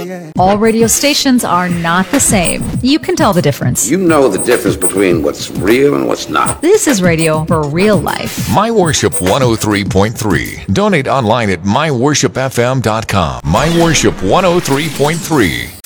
All radio stations are not the same. You can tell the difference. You know the difference between what's real and what's not. This is radio for real life. My Worship 103.3. Donate online at myworshipfm.com. My Worship 103.3.